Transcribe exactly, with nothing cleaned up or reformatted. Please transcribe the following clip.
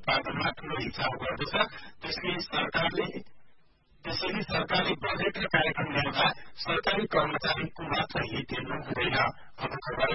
उत्पादनमा ठूलो हिसाब गर्दछ। त्यसले सरकारले त्यसैले सरकारले बजेट र कार्यक्रम ल्याउँदा सरकारी कर्मचारीको मात्र हित हेर्नु हुँदैन। अब खबर